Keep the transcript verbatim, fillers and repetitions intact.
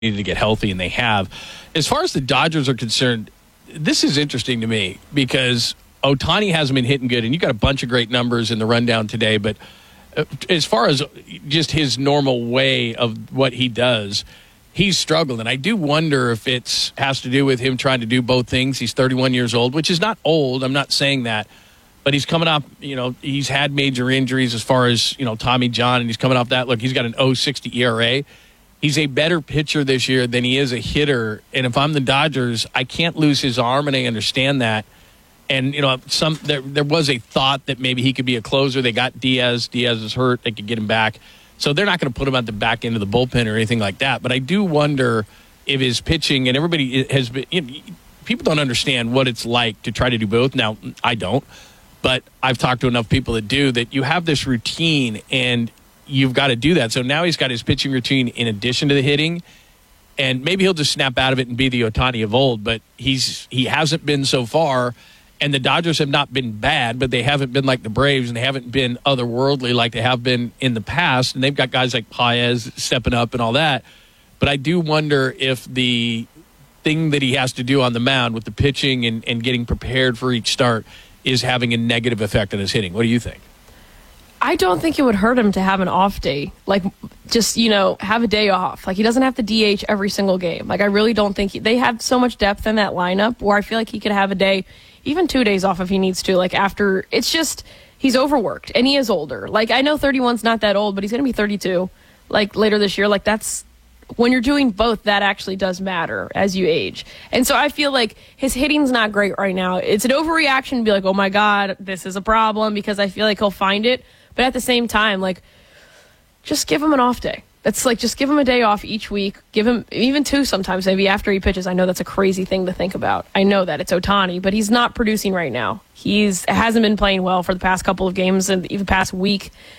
needed to get healthy, and they have. As far as the Dodgers are concerned, this is interesting to me because Ohtani hasn't been hitting good, and you got a bunch of great numbers in the rundown today, but as far as just his normal way of what he does, he's struggled. And I do wonder if it has to do with him trying to do both things. He's thirty-one years old, which is not old. I'm not saying that. But he's coming off, you know, he's had major injuries as far as, you know, Tommy John, and he's coming off that. Look, he's got an oh sixty E R A. He's a better pitcher this year than he is a hitter. And if I'm the Dodgers, I can't lose his arm, and I understand that. And, you know, some there, there was a thought that maybe he could be a closer. They got Diaz. Diaz is hurt. They could get him back. So they're not going to put him at the back end of the bullpen or anything like that. But I do wonder if his pitching, and everybody has been, you know, people don't understand what it's like to try to do both. Now, I don't. But I've talked to enough people that do, that you have this routine and you've got to do that. So now he's got his pitching routine in addition to the hitting, and maybe he'll just snap out of it and be the Ohtani of old, but he's he hasn't been so far. And the Dodgers have not been bad, but they haven't been like the Braves, and they haven't been otherworldly like they have been in the past. And they've got guys like Paez stepping up and all that. But I do wonder if the thing that he has to do on the mound with the pitching and, and getting prepared for each start is having a negative effect on his hitting. What do you think? I don't think it would hurt him to have an off day. Like, just, you know, have a day off. Like, he doesn't have to D H every single game. Like, I really don't think he, they have so much depth in that lineup where I feel like he could have a day, even two days off if he needs to. Like, after, it's just, he's overworked and he is older. Like, I know thirty-one's not that old, but he's going to be thirty-two, like, later this year. Like, that's, when you're doing both, that actually does matter as you age. And so I feel like his hitting's not great right now. It's an overreaction to be like, oh my God, this is a problem, because I feel like he'll find it. But at the same time, like, just give him an off day. That's like, just give him a day off each week. Give him even two sometimes, maybe after he pitches. I know that's a crazy thing to think about. I know that it's Ohtani, but he's not producing right now. He's hasn't been playing well for the past couple of games and even past week.